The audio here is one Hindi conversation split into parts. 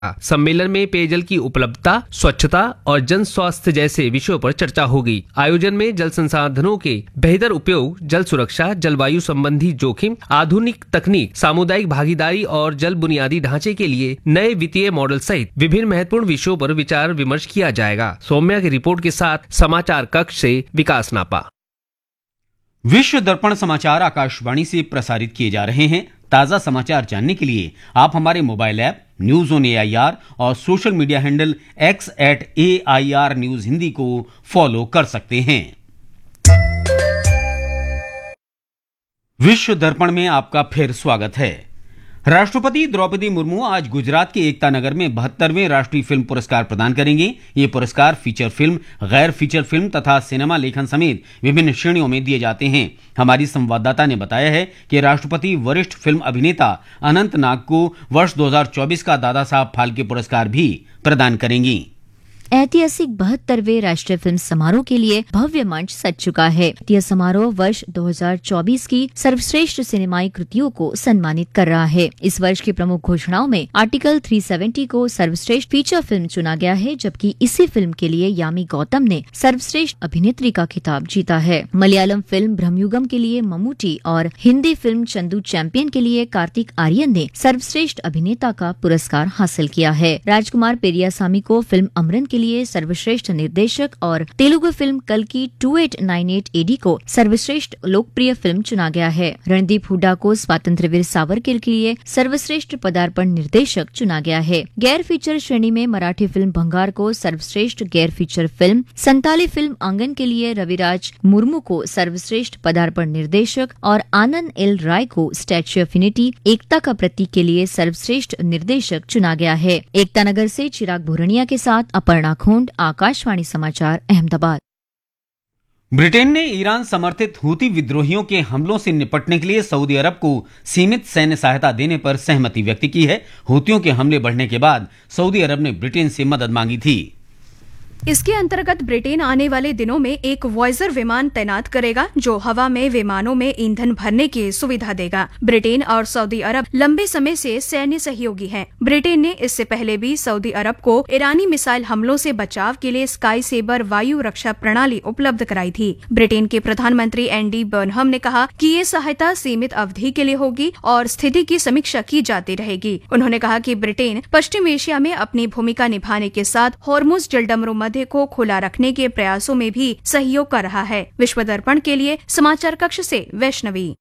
सम्मेलन में पेयजल की उपलब्धता, स्वच्छता और जन स्वास्थ्य जैसे विषयों पर चर्चा होगी। आयोजन में जल संसाधनों के बेहतर उपयोग, जल सुरक्षा, जलवायु संबंधी जोखिम, आधुनिक तकनीक, सामुदायिक भागीदारी और जल बुनियादी ढांचे के लिए नए वित्तीय मॉडल सहित विभिन्न महत्वपूर्ण विषयों पर विचार विमर्श किया जाएगा। सौम्या की रिपोर्ट के साथ समाचार कक्ष से विकास नापा। विश्व दर्पण समाचार आकाशवाणी से प्रसारित किए जा रहे हैं। ताजा समाचार जानने के लिए आप हमारे mobile app news on AIR और social media handle X@AIR news Hindi को फॉलो कर सकते हैं। विश्व दर्पण में आपका फिर स्वागत है। राष्ट्रपति द्रौपदी मुर्मू आज गुजरात के एकता नगर में 72वें राष्ट्रीय फिल्म पुरस्कार प्रदान करेंगे। ये पुरस्कार फीचर फिल्म, गैर फीचर फिल्म तथा सिनेमा लेखन समेत विभिन्न श्रेणियों में दिए जाते हैं। हमारी संवाददाता ने बताया है कि राष्ट्रपति वरिष्ठ फिल्म अभिनेता अनंत नाग को वर्ष 2024 का दादा साहब फाल्के पुरस्कार भी प्रदान करेंगी। ऐतिहासिक 72वें राष्ट्रीय फिल्म समारोह के लिए भव्य मंच सज चुका है। यह समारोह वर्ष 2024 की सर्वश्रेष्ठ सिनेमाई कृतियों को सम्मानित कर रहा है। इस वर्ष की प्रमुख घोषणाओं में आर्टिकल 370 को सर्वश्रेष्ठ फीचर फिल्म चुना गया है, जबकि इसी फिल्म के लिए यामी गौतम ने सर्वश्रेष्ठ अभिनेत्री का खिताब जीता है। मलयालम फिल्म ब्रह्मयुगम के लिए ममूटी और हिंदी फिल्म चंदू चैंपियन के लिए कार्तिक आर्यन ने सर्वश्रेष्ठ अभिनेता का पुरस्कार हासिल किया है। राजकुमार पेरियासामी को फिल्म अमरन के लिए सर्वश्रेष्ठ निर्देशक और तेलुगु फिल्म कल्कि 2898 AD को सर्वश्रेष्ठ लोकप्रिय फिल्म चुना गया है। रणदीप हुड्डा को स्वातंत्र्यवीर सावरकर के लिए सर्वश्रेष्ठ पदार्पण निर्देशक चुना गया है। गैर फीचर श्रेणी में मराठी फिल्म भंगार को सर्वश्रेष्ठ गैर फीचर फिल्म, संताली फिल्म आंगन के लिए रविराज मुर्मू को सर्वश्रेष्ठ पदार्पण निर्देशक और आनंद एल राय को स्टैच्यू ऑफ यूनिटी एकता का प्रतीक के लिए सर्वश्रेष्ठ निर्देशक चुना गया है। एकता नगर से चिराग भूरनिया के साथ अपर्णा खोंड, आकाशवाणी समाचार, अहमदाबाद। ब्रिटेन ने ईरान समर्थित हूती विद्रोहियों के हमलों से निपटने के लिए सऊदी अरब को सीमित सैन्य सहायता देने पर सहमति व्यक्त की है। हूतियों के हमले बढ़ने के बाद सऊदी अरब ने ब्रिटेन से मदद मांगी थी। इसके अंतर्गत ब्रिटेन आने वाले दिनों में एक वॉयजर विमान तैनात करेगा, जो हवा में विमानों में ईंधन भरने की सुविधा देगा। ब्रिटेन और सऊदी अरब लंबे समय से सैन्य सहयोगी हैं। ब्रिटेन ने इससे पहले भी सऊदी अरब को ईरानी मिसाइल हमलों से बचाव के लिए स्काई सेबर वायु रक्षा प्रणाली उपलब्ध कराई थी। ब्रिटेन के प्रधानमंत्री एंडी बर्नहम ने कहा कि ये सहायता सीमित अवधि के लिए होगी और स्थिति की समीक्षा की जाती रहेगी। उन्होंने कहा कि ब्रिटेन पश्चिम एशिया में अपनी भूमिका निभाने के साथ हॉर्मुज जलडमरू को खुला रखने के प्रयासों में भी सहयोग कर रहा है। विश्व दर्पण के लिए समाचार कक्ष से वैष्णवी।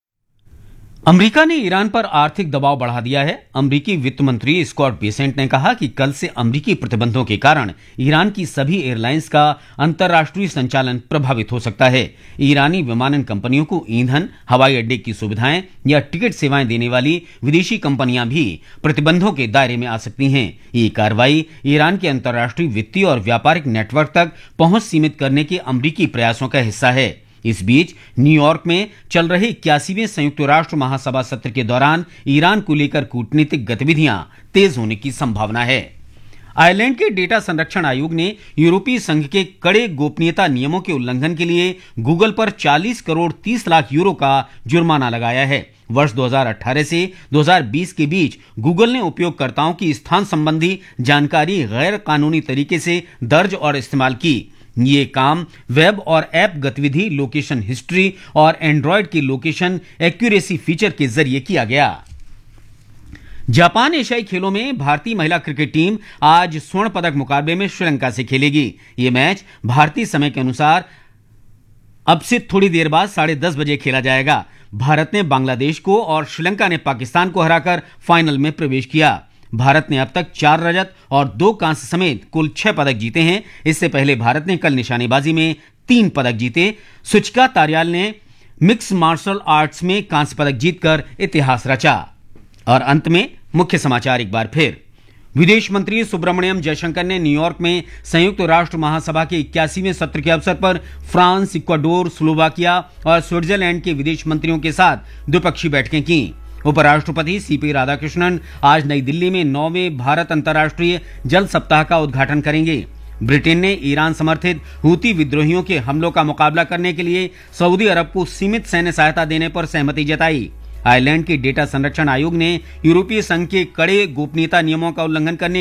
अमेरिका ने ईरान पर आर्थिक दबाव बढ़ा दिया है। अमेरिकी वित्त मंत्री स्कॉट बेसेंट ने कहा कि कल से अमेरिकी प्रतिबंधों के कारण ईरान की सभी एयरलाइंस का अंतर्राष्ट्रीय संचालन प्रभावित हो सकता है। ईरानी विमानन कंपनियों को ईंधन, हवाई अड्डे की सुविधाएं या टिकट सेवाएं देने वाली विदेशी कंपनियां भी प्रतिबंधों के दायरे में आ सकती हैं। ये कार्रवाई ईरान के अंतर्राष्ट्रीय वित्तीय और व्यापारिक नेटवर्क तक पहुंच सीमित करने के अमेरिकी प्रयासों का हिस्सा है। इस बीच न्यूयॉर्क में चल रहे 81वें संयुक्त राष्ट्र महासभा सत्र के दौरान ईरान को लेकर कूटनीतिक गतिविधियां तेज होने की संभावना है। आयरलैंड के डेटा संरक्षण आयोग ने यूरोपीय संघ के कड़े गोपनीयता नियमों के उल्लंघन के लिए गूगल पर 40 करोड़ 30 लाख यूरो का जुर्माना लगाया है। वर्ष 2018 से 2020 के बीच गूगल ने उपयोगकर्ताओं की स्थान संबंधी जानकारी गैर कानूनी तरीके से दर्ज और इस्तेमाल की। ये काम वेब और ऐप गतिविधि, लोकेशन हिस्ट्री और एंड्रॉयड की लोकेशन एक्यूरेसी फीचर के जरिए किया गया। जापान एशियाई खेलों में भारतीय महिला क्रिकेट टीम आज स्वर्ण पदक मुकाबले में श्रीलंका से खेलेगी। ये मैच भारतीय समय के अनुसार अब से थोड़ी देर बाद 10:30 बजे खेला जाएगा। भारत ने बांग्लादेश को और श्रीलंका ने पाकिस्तान को हराकर फाइनल में प्रवेश किया। भारत ने अब तक 4 रजत और 2 कांस्य समेत कुल 6 पदक जीते हैं। इससे पहले भारत ने कल निशानेबाजी में 3 पदक जीते। सुचिका तारियाल ने मिक्स मार्शल आर्ट्स में कांस्य पदक जीतकर इतिहास रचा। और अंत में मुख्य समाचार एक बार फिर। विदेश मंत्री सुब्रमण्यम जयशंकर ने न्यूयॉर्क में संयुक्त राष्ट्र महासभा के 81वें सत्र के अवसर पर फ्रांस, इक्वाडोर, स्लोवाकिया और स्विट्जरलैंड के विदेश मंत्रियों के साथ द्विपक्षीय बैठकें की। उपराष्ट्रपति सीपी राधाकृष्णन आज नई दिल्ली में 9वें भारत अंतर्राष्ट्रीय जल सप्ताह का उद्घाटन करेंगे। ब्रिटेन ने ईरान समर्थित हूती विद्रोहियों के हमलों का मुकाबला करने के लिए सऊदी अरब को सीमित सैन्य सहायता देने पर सहमति जताई। आयरलैंड के डेटा संरक्षण आयोग ने यूरोपीय संघ के कड़े गोपनीयता नियमों का उल्लंघन करने